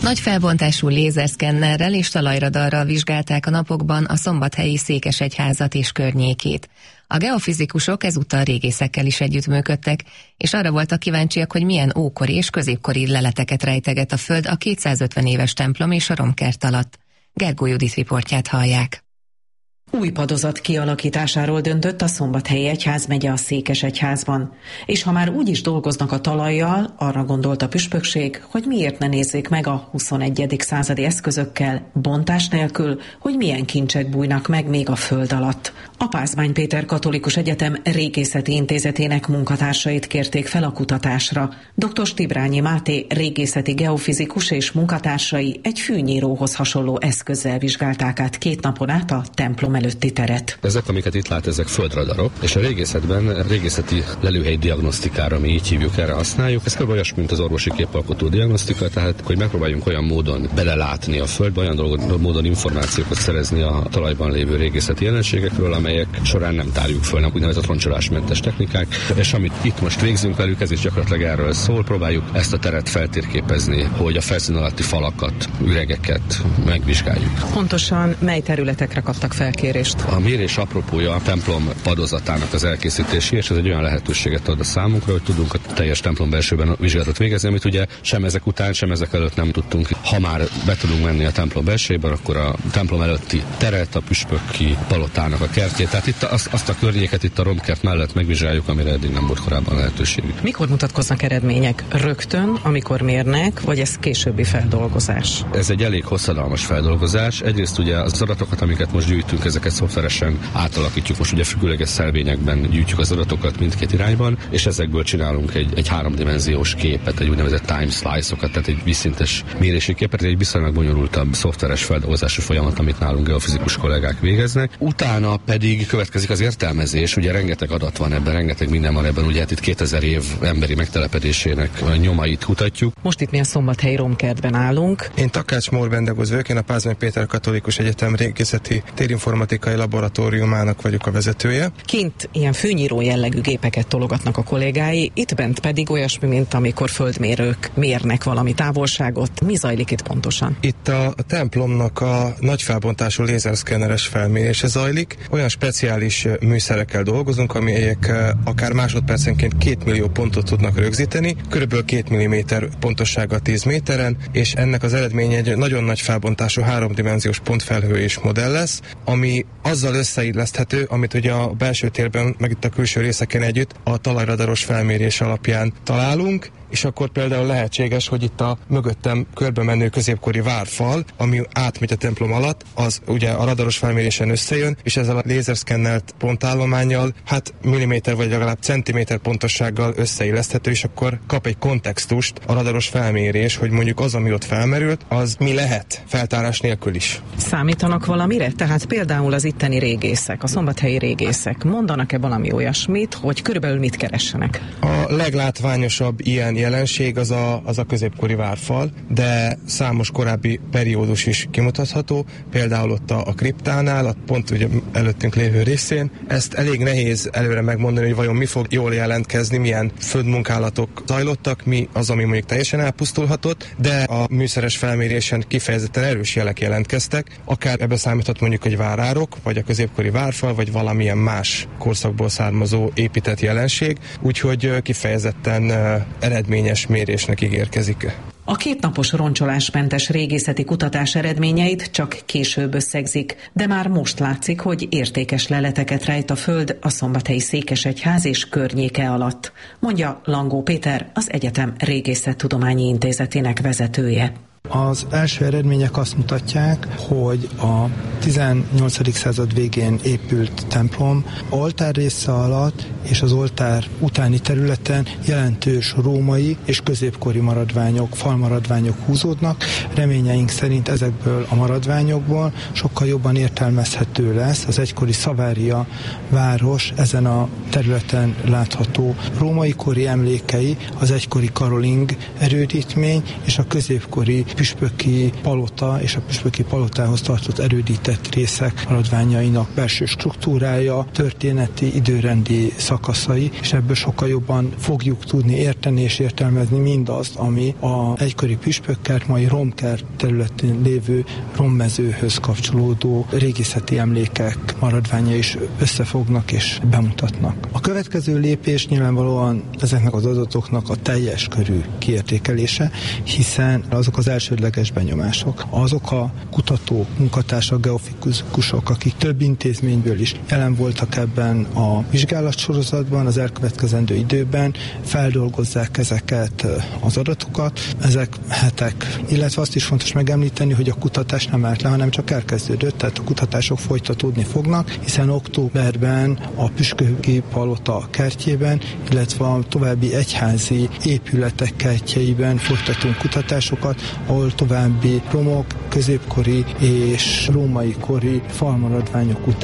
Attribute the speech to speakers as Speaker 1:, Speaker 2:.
Speaker 1: Nagy felbontású lézerszkennerrel és talajradarral vizsgálták a napokban a szombathelyi Székesegyházat és környékét. A geofizikusok ezúttal régészekkel is együttműködtek, és arra voltak kíváncsiak, hogy milyen ókori és középkori leleteket rejteget a föld a 250 éves templom és a romkert alatt. Gergó Judit riportját hallják.
Speaker 2: Új padozat kialakításáról döntött a Szombathelyi Egyházmegye a Székesegyházban. És ha már úgy is dolgoznak a talajjal, arra gondolt a püspökség, hogy miért ne nézzék meg a 21. századi eszközökkel, bontás nélkül, hogy milyen kincsek bújnak meg még a föld alatt. A Pázmány Péter Katolikus Egyetem Régészeti Intézetének munkatársait kérték fel a kutatásra. Dr. Stibrányi Máté régészeti geofizikus és munkatársai egy fűnyíróhoz hasonló eszközzel vizsgálták át 2 napon át a templom előtti teret.
Speaker 3: Ezek, amiket itt lát, ezek földradarok, és a régészetben régészeti lelőhely diagnosztikára, mi így hívjuk, erre használjuk. Ez kb. Olyasmi, mint az orvosi képalkotó diagnosztika, tehát hogy megpróbáljunk olyan módon belelátni a földbe, olyan módon információkat szerezni a talajban lévő régészeti jelenségekről, amelyek során nem tárjuk föl, úgynevezett roncsolásmentes technikák, és amit itt most végzünk velük, ez is gyakorlatilag erről szól, próbáljuk ezt a teret feltérképezni, hogy a felszín alatti falakat, üregeket megvizsgáljuk.
Speaker 2: Pontosan mely területekre kaptak felkérést?
Speaker 3: A mérés apropója a templom padozatának az elkészítési, és ez egy olyan lehetőséget ad a számunkra, hogy tudunk a teljes templom belsőben vizsgálatot végezni, amit ugye sem ezek után, sem ezek előtt nem tudtunk. Ha már be tudunk menni a templom belsőben, akkor a templom előtti teret, a püspöki palotának a kertjét, tehát itt azt a környéket itt a romkert mellett megvizsgáljuk, amire eddig nem volt korábban lehetőségük.
Speaker 2: Mikor mutatkoznak eredmények? Rögtön, amikor mérnek, vagy ez későbbi feldolgozás?
Speaker 3: Ez egy elég hosszadalmas feldolgozás. Egyrészt ugye az adatokat, amiket most gyűjtünk, ezeket szoftveresen átalakítjuk. Most ugye függőleges szelvényekben gyűjtjük az adatokat mindkét irányban, és ezekből csinálunk egy 3-dimenziós képet, egy úgynevezett time slice-okat, tehát egy vízszintes mérési képet, egy viszonylag bonyolultabb szoftveres feldolgozási folyamat, amit nálunk geofizikus kollégák végeznek. Utána pedig következik az értelmezés, ugye rengeteg adat van ebben, rengeteg minden van ebben, ugye hát itt 2000 év emberi megtelepedésének a nyomait kutatjuk.
Speaker 2: Most itt mi a Szombathelyi romkertben állunk.
Speaker 4: Én Takács Mór Bendegúz vagyok, én a Pázmány Péter Katolikus Egyetem Régészeti Térinformatikai Laboratóriumának vagyok a vezetője.
Speaker 2: Kint ilyen fűnyíró jellegű gépeket tologatnak a kollégái, itt bent pedig olyasmi, mint amikor földmérők mérnek valami távolságot. Mi zajlik itt pontosan?
Speaker 4: Itt a templomnak a nagy felbontású lézerszkenneres felmérése zajlik. Olyan speciális műszerekkel dolgozunk, amelyek akár másodpercenként 2 millió pontot tudnak rögzíteni, körülbelül 2 mm pontossággal 10 méteren, és ennek az eredménye egy nagyon nagy felbontású 3-dimenziós pontfelhős modell lesz, ami azzal összeilleszthető, amit ugye a belső térben, meg itt a külső részeken együtt a talajradaros felmérés alapján találunk, és akkor például lehetséges, hogy itt a mögöttem körbe menő középkori várfal, ami átmegy a templom alatt, az ugye a radaros felmérésen összejön, és ezzel a lézerszkennelt pontállománnyal, hát milliméter vagy legalább centiméter pontossággal összeilleszthető, és akkor kap egy kontextust a radaros felmérés, hogy mondjuk az, ami ott felmerült, az mi lehet feltárás nélkül is.
Speaker 2: Számítanak valamire? Tehát például az itteni régészek, a szombathelyi régészek mondanak-e valami olyasmit, hogy körülbelül mit keressenek?
Speaker 4: A leglátványosabb ilyen jelenség az a középkori várfal, de számos korábbi periódus is kimutatható, például ott a kriptánál, a pont ugye előttünk lévő részén. Ezt elég nehéz előre megmondani, hogy vajon mi fog jól jelentkezni, milyen földmunkálatok zajlottak, mi az, ami mondjuk teljesen elpusztulhatott, de a műszeres felmérésen kifejezetten erős jelek jelentkeztek, akár ebbe számíthat mondjuk egy várárok, vagy a középkori várfal, vagy valamilyen más korszakból származó épített jelenség, úgyhogy kifejezetten eredményes mérésnek ígérkezik.
Speaker 2: A 2 napos roncsolásmentes régészeti kutatás eredményeit csak később összegzik, de már most látszik, hogy értékes leleteket rejt a föld a Szombathelyi Székesegyház és környéke alatt, mondja Langó Péter, az egyetem Régészettudományi Intézetének vezetője.
Speaker 5: Az első eredmények azt mutatják, hogy a 18. század végén épült templom oltár része alatt és az oltár utáni területen jelentős római és középkori maradványok, falmaradványok húzódnak. Reményeink szerint ezekből a maradványokból sokkal jobban értelmezhető lesz az egykori Szavária város ezen a területen látható római kori emlékei, az egykori karoling erődítmény és a középkori püspöki palota és a püspöki palotához tartott erődített részek maradványainak belső struktúrája, történeti, időrendi szakaszai, és ebből sokkal jobban fogjuk tudni érteni és értelmezni mindazt, ami a egykori püspökkert, mai romkert területén lévő rommezőhöz kapcsolódó régészeti emlékek maradványa is összefognak és bemutatnak. A következő lépés nyilvánvalóan ezeknek az adatoknak a teljes körű kiértékelése, hiszen azok az elsődleges benyomások, azok a kutatók, munkatársak, geofizikusok, akik több intézményből is jelen voltak ebben a vizsgálatsorozatban, az elkövetkezendő időben feldolgozzák ezeket az adatokat. Ezek hetek, illetve azt is fontos megemlíteni, hogy a kutatás nem állt le, hanem csak elkezdődött, tehát a kutatások folytatódni fognak, hiszen októberben a püspöki palota kertjében, illetve a további egyházi épületek kertjeiben folytatunk kutatásokat, ahol további romok, középkori és római kori falmaradványok után